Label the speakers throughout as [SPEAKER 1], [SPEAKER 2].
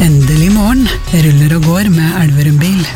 [SPEAKER 1] Endelig morgen, ruller og går med Elverum bil.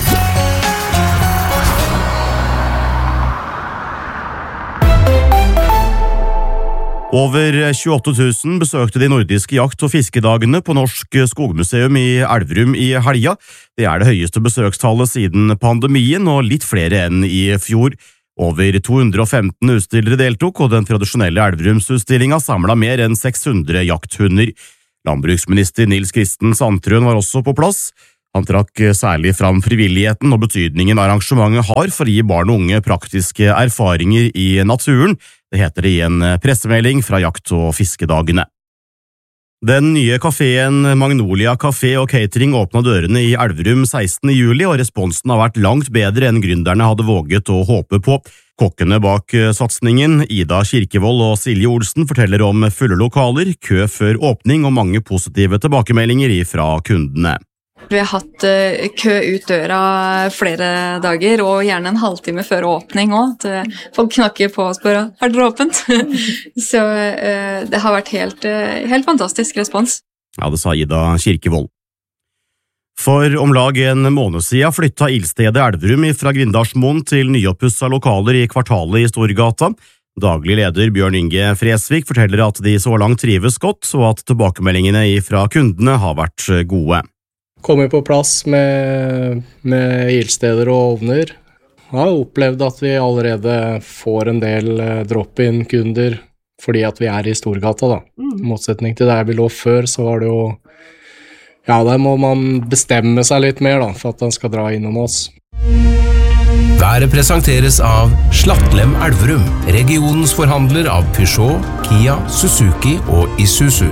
[SPEAKER 2] Over 28 000 besøkte de nordiske jakt- og fiskedagene på Norsk Skogmuseum i Elverum i helga. Det det høyeste besøkstallet siden pandemien, og litt flere enn i fjor. Over 215 utstillere deltok, og den tradisjonelle Elverumsutstillingen samlet mer enn 600 jakthunder. Landbruksminister Nils Kristen Sandtrøen var også på plass. Han trakk særlig fram frivilligheten og betydningen arrangementet har for å gi barn og unge praktiske erfaringer i naturen. Det heter det i en pressemelding fra jakt- og fiskedagene. Den nye kaféen Magnolia Café og Catering åpnet dørene i Elverum 16. juli, og responsen har vært langt bedre enn gründerne hadde våget å håpe på. Kokkene bak satsingen, Ida Kirkevold og Silje Olsen, forteller om fulle lokaler, kø før åpning og mange positive tilbakemeldinger fra kundene.
[SPEAKER 3] Vi har hatt kø ut døra flere dager, og gjerne en halvtime før åpning også. Folk knakker på og spør, er dere åpent? Så det har vært helt fantastisk respons.
[SPEAKER 2] Ja, det sa Ida Kirkevold. For om lag en måned siden flyttet ildstedet Elverum fra Grindalsmoen til nyoppusset lokaler i kvartalet i Storgata. Daglig leder Bjørn Inge Fresvik forteller at de så langt trives godt, og at tilbakemeldingene fra kundene har vært gode.
[SPEAKER 4] Kommer på plass med ildsteder og ovner. Jeg har opplevd at vi allerede får en del drop-in-kunder fordi at vi i Storgata da. I motsetning til der vi lå før, så var det jo... Ja, der må man bestemme seg litt mer da, for at den skal dra innom oss.
[SPEAKER 5] Været presenteres av Slattlem Elverum, regionens forhandler av Peugeot, Kia, Suzuki og Isuzu.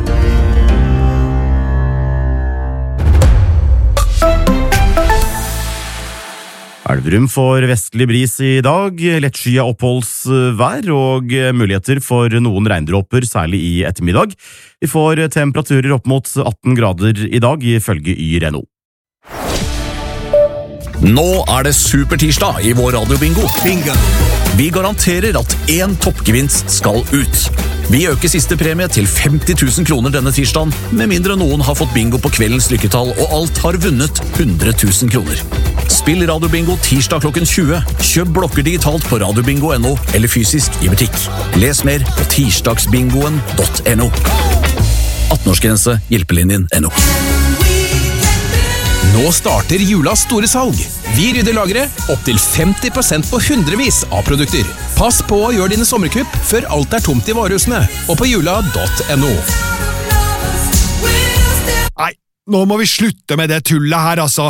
[SPEAKER 2] Elverum får vestlig bris i dag, lettskyet oppholdsvær og muligheter for noen regndråper, særlig i ettermiddag. Vi får temperaturer opp mot 18 grader i dag, ifølge YRNO.
[SPEAKER 6] Nå det supertirsdag i vår radiobingo. Vi garanterer at en toppgevinst skal ut. Vi øker siste premie til 50 000 kroner denne tirsdagen, med mindre noen har fått bingo på kveldens lykketall, og alt har vunnet 100 000 kroner. Spill radiobingo tirsdag klokken 20. Kjøp blokker digitalt på radiobingo.no eller fysisk i butikk. Les mer på tirsdagsbingoen.no. 18-årsgrense, hjelpelinjen.no.
[SPEAKER 5] Nå starter julas store salg. Vi rydder lageret opp til 50% på hundrevis av produkter. Pass på å gjøre dine sommerkupp før alt tomt i varehusene, og på jula.no.
[SPEAKER 7] Nei, nå må vi slutte med det tullet her, altså.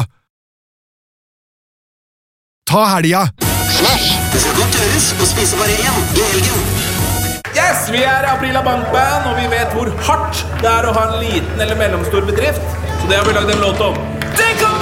[SPEAKER 7] Ta helga.
[SPEAKER 8] Slash, det skal godt gjøres å spise bare én i helgen.
[SPEAKER 9] Yes, vi Aprila Bankband, og vi vet hvor hardt det å ha en liten eller mellomstor bedrift. Så det har vi lagd en låt om.